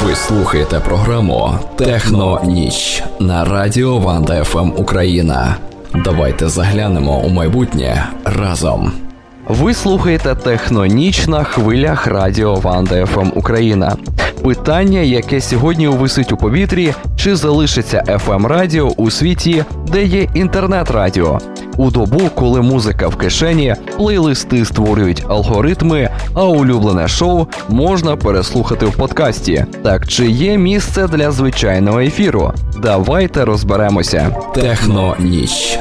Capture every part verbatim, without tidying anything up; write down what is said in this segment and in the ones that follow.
Ви слухаєте програму «Техно-ніч» на радіо Ванда еф ем Україна. Давайте заглянемо у майбутнє разом. Ви слухаєте «Техно-ніч» на хвилях радіо Ванда еф ем Україна. Питання, яке сьогодні висить у повітрі, чи залишиться еф ем-радіо у світі, де є інтернет-радіо? У добу, коли музика в кишені, плейлисти створюють алгоритми, а улюблене шоу можна переслухати в подкасті. Так чи є місце для звичайного ефіру? Давайте розберемося. «Техно-ніч».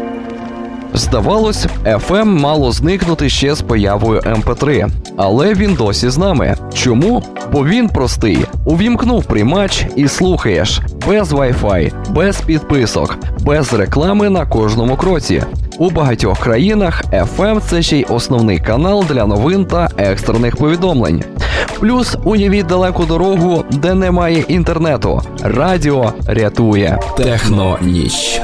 Здавалось, еф ем мало зникнути ще з появою ем пе три. Але він досі з нами. Чому? Бо він простий. Увімкнув приймач і слухаєш. Без Wi-Fi, без підписок, без реклами на кожному кроці. У багатьох країнах еф ем – це ще й основний канал для новин та екстрених повідомлень. Плюс уявіть далеку дорогу, де немає інтернету. Радіо рятує. «Техно-ніч».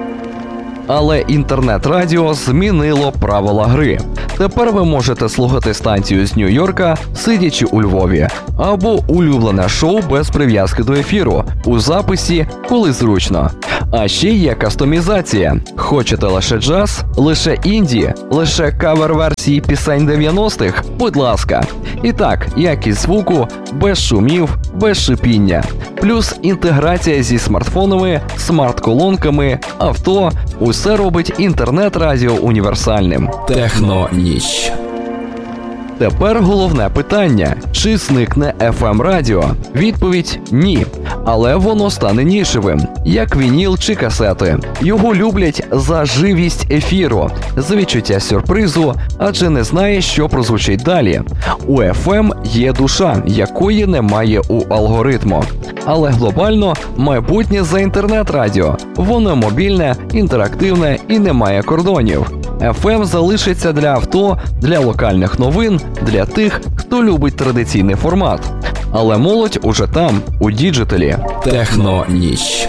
Але інтернет-радіо змінило правила гри. Тепер ви можете слухати станцію з Нью-Йорка, сидячи у Львові, або улюблене шоу без прив'язки до ефіру, у записі, коли зручно. А ще є кастомізація. Хочете лише джаз, лише інді, лише кавер-версії пісень дев'яностих? Будь ласка. І так, якість звуку, без шумів, без шипіння. Плюс інтеграція зі смартфонами, смарт-колонками, авто – усе робить інтернет-радіо універсальним. «Техно-ніч». Тепер головне питання – чи зникне еф ем-радіо? Відповідь – ні. Але воно стане нішевим, як вініл чи касети. Його люблять за живість ефіру, за відчуття сюрпризу, адже не знає, що прозвучить далі. У еф ем є душа, якої немає у алгоритму. Але глобально майбутнє за інтернет-радіо. Воно мобільне, інтерактивне і не має кордонів. еф ем залишиться для авто, для локальних новин, для тих, хто любить традиційний формат. Але молодь уже там, у діджиталі. «Техно-ніч».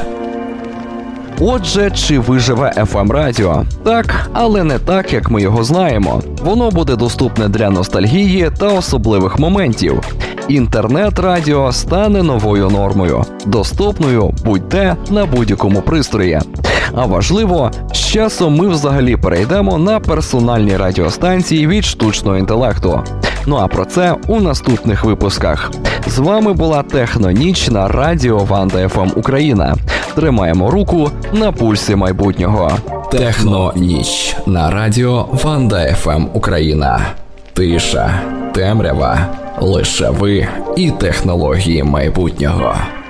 Отже, чи виживе еф ем-радіо? Так, але не так, як ми його знаємо. Воно буде доступне для ностальгії та особливих моментів. Інтернет-радіо стане новою нормою, доступною будь-де на будь-якому пристрої. А важливо, з часом ми взагалі перейдемо на персональні радіостанції від штучного інтелекту. Ну а про це у наступних випусках. З вами була «Техно-ніч» на радіо Ванда еф ем Україна. Тримаємо руку на пульсі майбутнього. «Техно-ніч» на радіо Ванда еф ем Україна. Тиша, темрява, лише ви і технології майбутнього.